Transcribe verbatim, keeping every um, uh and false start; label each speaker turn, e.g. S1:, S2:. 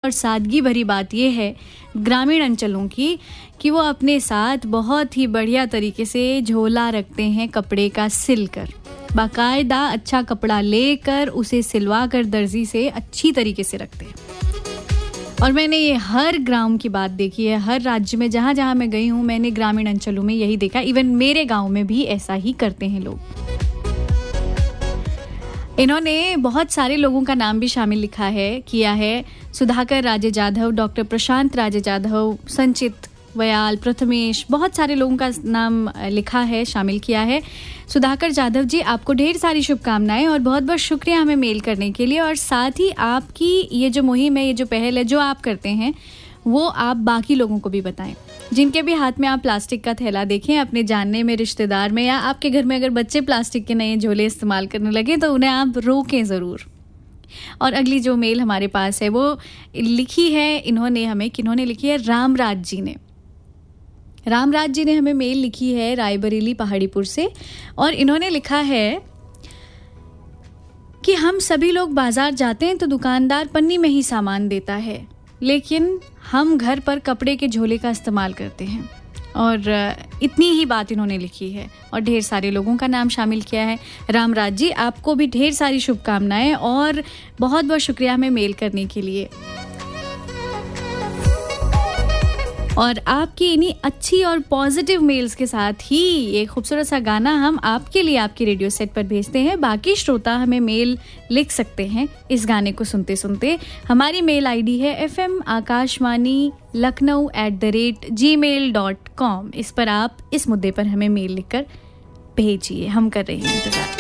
S1: और सादगी भरी बात यह है ग्रामीण अंचलों की कि वो अपने साथ बहुत ही बढ़िया तरीके से झोला रखते हैं कपड़े का सिलकर, बाकायदा अच्छा कपड़ा लेकर उसे सिलवा कर दर्जी से अच्छी तरीके से रखते हैं। और मैंने ये हर ग्राम की बात देखी है, हर राज्य में जहाँ जहाँ मैं गई हूँ मैंने ग्रामीण अंचलों में यही देखा। इवन मेरे गांव में भी ऐसा ही करते हैं लोग। इन्होंने बहुत सारे लोगों का नाम भी शामिल लिखा है किया है। सुधाकर राजे जाधव, डॉक्टर प्रशांत राजे जाधव, संचित वयाल, प्रथमेश, बहुत सारे लोगों का नाम लिखा है, शामिल किया है। सुधाकर जाधव जी, आपको ढेर सारी शुभकामनाएं और बहुत बहुत शुक्रिया हमें मेल करने के लिए। और साथ ही आपकी ये जो मुहिम है, ये जो पहल है जो आप करते हैं, वो आप बाकी लोगों को भी बताएं। जिनके भी हाथ में आप प्लास्टिक का थैला देखें, अपने जानने में, रिश्तेदार में या आपके घर में अगर बच्चे प्लास्टिक के नए झोले इस्तेमाल करने लगे तो उन्हें आप रोकें ज़रूर। और अगली जो मेल हमारे पास है वो लिखी है इन्होंने हमें, किन्होंने लिखी है, रामराज जी ने। रामराज जी ने हमें मेल लिखी है रायबरेली पहाड़ीपुर से और इन्होंने लिखा है कि हम सभी लोग बाजार जाते हैं तो दुकानदार पन्नी में ही सामान देता है, लेकिन हम घर पर कपड़े के झोले का इस्तेमाल करते हैं। और इतनी ही बात इन्होंने लिखी है और ढेर सारे लोगों का नाम शामिल किया है। रामराज जी, आपको भी ढेर सारी शुभकामनाएं और बहुत बहुत शुक्रिया हमें मेल करने के लिए। और आपकी इन्हीं अच्छी और पॉजिटिव मेल्स के साथ ही एक खूबसूरत सा गाना हम आपके लिए आपके रेडियो सेट पर भेजते हैं। बाकी श्रोता हमें मेल लिख सकते हैं इस गाने को सुनते सुनते। हमारी मेल आईडी है F M Akashvani Lucknow at the rate ji mail dot com. इस पर आप इस मुद्दे पर हमें मेल लिखकर भेजिए, हम कर रहे हैं इंतजार।